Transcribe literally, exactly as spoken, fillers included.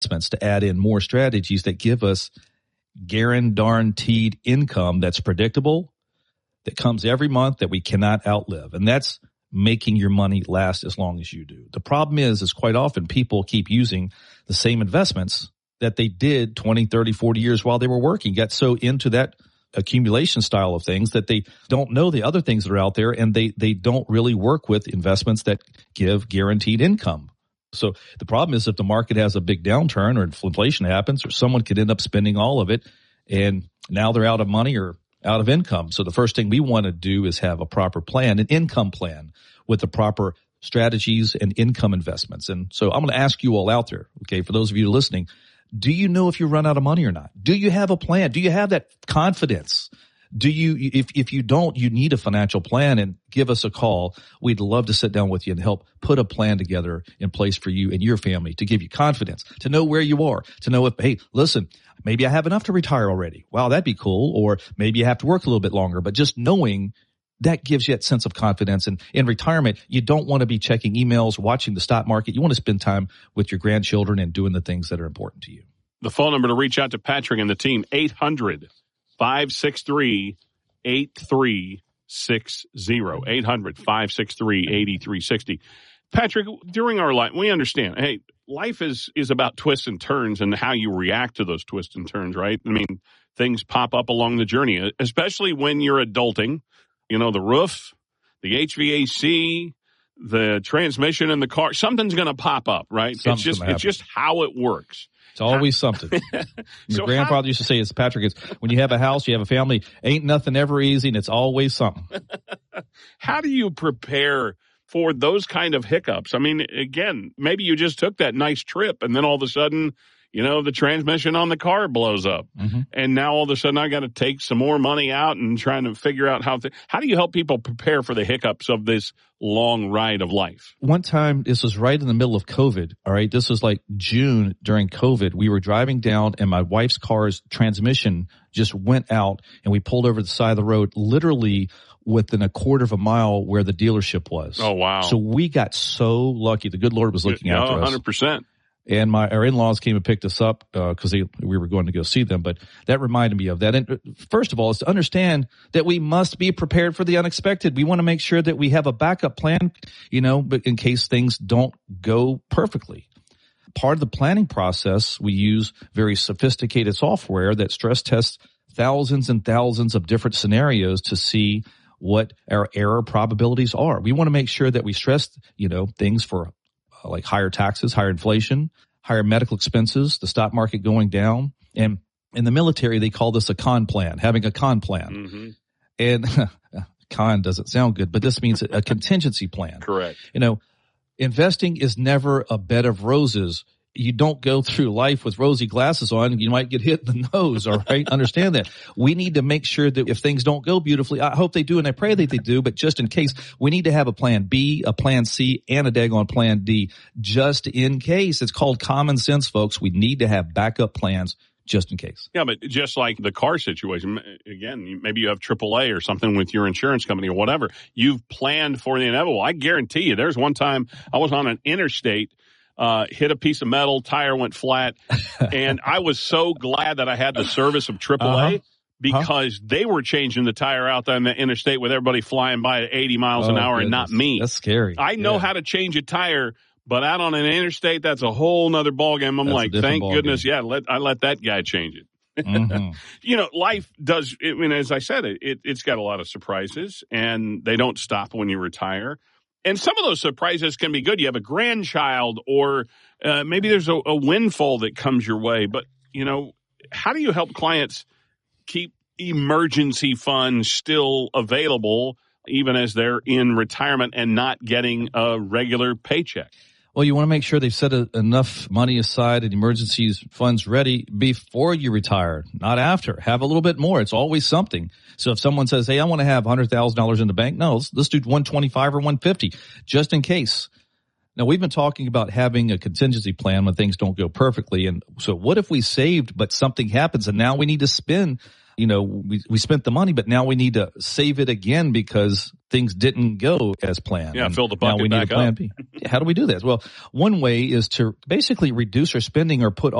to add in more strategies that give us guaranteed income that's predictable, that comes every month, that we cannot outlive. And that's making your money last as long as you do. The problem is, is quite often people keep using the same investments that they did twenty, thirty, forty years while they were working, get so into that accumulation style of things that they don't know the other things that are out there, and they, they don't really work with investments that give guaranteed income. So the problem is if the market has a big downturn or inflation happens, or someone could end up spending all of it and now they're out of money or out of income. So the first thing we want to do is have a proper plan, an income plan with the proper strategies and income investments. And so I'm going to ask you all out there, okay, for those of you listening, do you know if you run out of money or not? Do you have a plan? Do you have that confidence? Do you, if, if you don't, you need a financial plan, and give us a call. We'd love to sit down with you and help put a plan together in place for you and your family to give you confidence, to know where you are, to know if, hey, listen, maybe I have enough to retire already. Wow, that'd be cool. Or maybe you have to work a little bit longer, but just knowing that gives you that sense of confidence. And in retirement, you don't want to be checking emails, watching the stock market. You want to spend time with your grandchildren and doing the things that are important to you. The phone number to reach out to Patrick and the team, eight hundred, five six three, eight three six zero. eight hundred, five six three, eight three six zero. Patrick, during our life, we understand, hey, life is, is about twists and turns and how you react to those twists and turns, right? I mean, things pop up along the journey, especially when you're adulting. You know, the roof, the H V A C, the transmission in the car, something's going to pop up, right? Something's it's just it's just how it works. It's always something. Your so grandfather how, used to say, it's Patrick, it's when you have a house, you have a family, ain't nothing ever easy, and it's always something. How do you prepare for those kind of hiccups? I mean, again, maybe you just took that nice trip, and then all of a sudden, you know, the transmission on the car blows up. Mm-hmm. And now all of a sudden I got to take some more money out and trying to figure out how to, how do you help people prepare for the hiccups of this long ride of life? One time, this was right in the middle of COVID. All right. This was like June during COVID. We were driving down and my wife's car's transmission just went out, and we pulled over the side of the road, literally within a quarter of a mile where the dealership was. Oh, wow. So we got so lucky. The good Lord was looking yeah, after us. one hundred percent. And my, our in-laws came and picked us up, uh, cause they, we were going to go see them. But that reminded me of that. And first of all, is to understand that we must be prepared for the unexpected. We want to make sure that we have a backup plan, you know, but in case things don't go perfectly. Part of the planning process, we use very sophisticated software that stress tests thousands and thousands of different scenarios to see what our error probabilities are. We want to make sure that we stress, you know, things for like higher taxes, higher inflation, higher medical expenses, the stock market going down. And in the military, they call this a con plan, having a con plan. Mm-hmm. And con doesn't sound good, but this means a contingency plan. Correct. You know, investing is never a bed of roses. You don't go through life with rosy glasses on. You might get hit in the nose, all right? Understand that. We need to make sure that if things don't go beautifully, I hope they do, and I pray that they do, but just in case, we need to have a plan B, a plan C, and a daggone plan D, just in case. It's called common sense, folks. We need to have backup plans just in case. Yeah, but just like the car situation, again, maybe you have triple A or something with your insurance company or whatever. You've planned for the inevitable. I guarantee you, there's one time I was on an interstate, Uh, hit a piece of metal, tire went flat, and I was so glad that I had the service of triple A uh-huh. because uh-huh. they were changing the tire out there on the interstate with everybody flying by at eighty miles oh, an hour goodness. and not me. That's scary. I know yeah. how to change a tire, but out on an interstate, that's a whole nother ballgame. I'm that's like, thank goodness, game. yeah, let I let that guy change it. Mm-hmm. You know, life does, I mean, as I said, it, it, it's got a lot of surprises, and they don't stop when you retire. And some of those surprises can be good. You have a grandchild, or uh, maybe there's a, a windfall that comes your way. But, you know, how do you help clients keep emergency funds still available even as they're in retirement and not getting a regular paycheck? Well, you want to make sure they've set a, enough money aside and emergencies funds ready before you retire, not after. Have a little bit more. It's always something. So if someone says, hey, I want to have one hundred thousand dollars in the bank, no, let's, let's do one twenty-five or one fifty, just in case. Now, we've been talking about having a contingency plan when things don't go perfectly. And so what if we saved, but something happens and now we need to spend you know, we, we spent the money, but now we need to save it again because things didn't go as planned. Yeah, and fill the bucket now we back need a plan up. B. How do we do that? Well, one way is to basically reduce our spending or put